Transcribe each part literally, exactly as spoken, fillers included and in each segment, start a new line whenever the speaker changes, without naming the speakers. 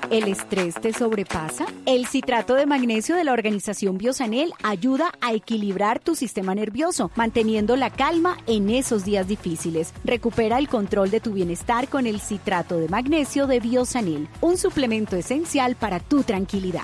¿El estrés te sobrepasa? El citrato de magnesio de la organización Biosanel ayuda a equilibrar tu sistema nervioso, manteniendo la calma en esos días difíciles. Recupera el control de tu bienestar con el citrato de magnesio de Biosanel, un suplemento esencial para tu tranquilidad.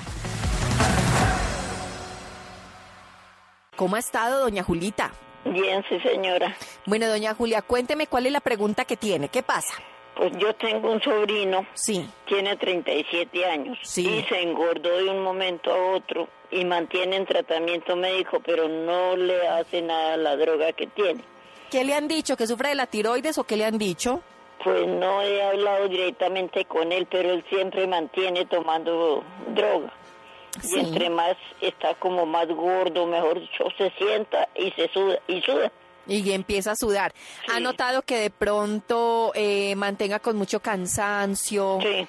¿Cómo ha estado, doña Julita?
Bien, sí, señora.
Bueno, doña Julia, cuénteme cuál es la pregunta que tiene. ¿Qué pasa?
Pues yo tengo un sobrino,
Sí.
tiene treinta y siete años,
Sí.
y se engordó de un momento a otro y mantiene en tratamiento médico, pero no le hace nada a la droga que tiene.
¿Qué le han dicho? ¿Que sufre de la tiroides o qué le han dicho?
Pues no he hablado directamente con él, pero él siempre mantiene tomando droga.
Sí.
Y entre más está como más gordo, mejor dicho, se sienta y se suda, y suda.
Y empieza a sudar.
Sí.
¿Ha notado que de pronto eh, mantenga con mucho cansancio?
Sí,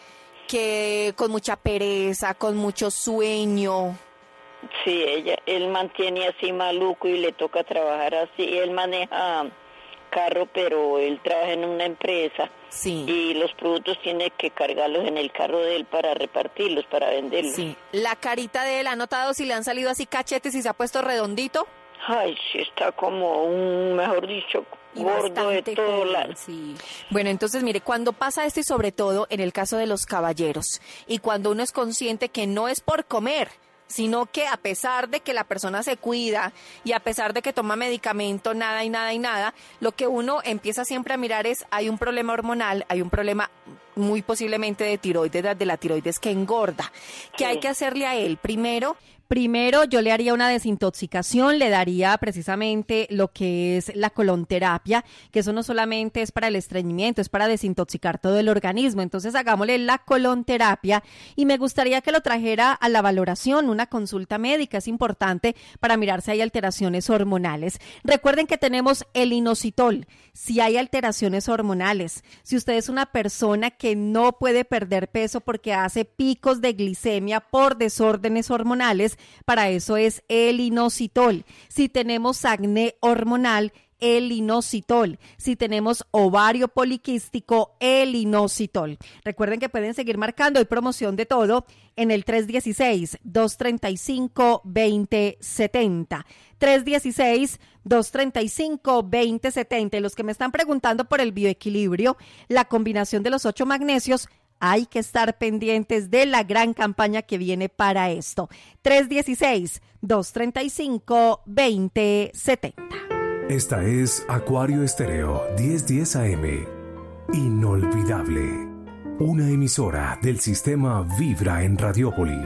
Que con mucha pereza, con mucho sueño.
sí, ella, él mantiene así maluco y le toca trabajar así. Él maneja carro, pero él trabaja en una empresa.
Sí.
Y los productos tiene que cargarlos en el carro de él para repartirlos, para venderlos.
Sí. La carita de él, ¿ha notado si le han salido así cachetes y se ha puesto redondito?
Ay, sí, está como un, mejor dicho,
Y
gordo de
bastante
todo
joven,
lado.
sí. Bueno, entonces mire, cuando pasa esto y sobre todo en el caso de los caballeros, y cuando uno es consciente que no es por comer, sino que a pesar de que la persona se cuida y a pesar de que toma medicamento, nada y nada y nada, lo que uno empieza siempre a mirar es, hay un problema hormonal, hay un problema muy posiblemente de tiroides, de la tiroides que engorda. ¿Qué
Sí.
hay que hacerle a él? Primero, Primero, yo le haría una desintoxicación, le daría precisamente lo que es la colonterapia, que eso no solamente es para el estreñimiento, es para desintoxicar todo el organismo. Entonces, hagámosle la colonterapia y me gustaría que lo trajera a la valoración, una consulta médica. Es importante para mirar si hay alteraciones hormonales. Recuerden que tenemos el inositol, si hay alteraciones hormonales. Si usted es una persona que no puede perder peso porque hace picos de glicemia por desórdenes hormonales, para eso es el inositol. Si tenemos acné hormonal, el inositol. Si tenemos ovario poliquístico, el inositol. Recuerden que pueden seguir marcando, hay promoción de todo en el tres uno seis, dos tres cinco, dos cero siete cero. tres uno seis, dos tres cinco, dos cero siete cero. Y los que me están preguntando por el bioequilibrio, la combinación de los ocho magnesios, hay que estar pendientes de la gran campaña que viene para esto. tres uno seis, dos tres cinco, dos cero siete cero.
Esta es Acuario Estéreo diez diez A M. Inolvidable. Una emisora del sistema Vibra en Radiópolis.